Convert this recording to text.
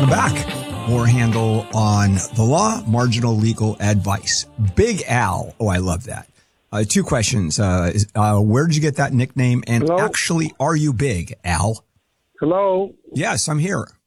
back. More Handel on the law, marginal legal advice. Big Al. Oh, I love that. Two questions. Where did you get that nickname? And Hello? actually, are you big, Al? Hello? Yes, I'm here.